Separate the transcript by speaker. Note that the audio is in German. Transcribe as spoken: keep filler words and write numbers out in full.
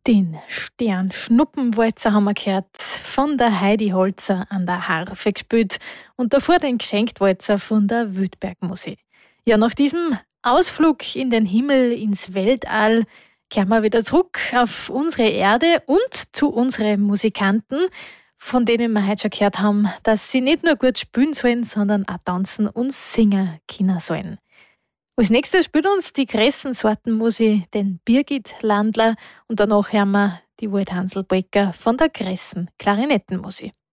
Speaker 1: Den Stern-Schnuppenwalzer haben wir gehört, von der Heidi Holzer an der Harfe gespielt und davor den Geschenktwalzer von der Wildbergmusik. Ja, nach diesem Ausflug in den Himmel, ins Weltall, kehren wir wieder zurück auf unsere Erde und zu unseren Musikanten, von denen wir heute schon gehört haben, dass sie nicht nur gut spielen sollen, sondern auch tanzen und singen können sollen. Als nächstes spielt uns die Gressensortenmusik den Birgit Landler und danach hören wir die Waldhansl-Brecker von der Gressen Klarinettenmusik.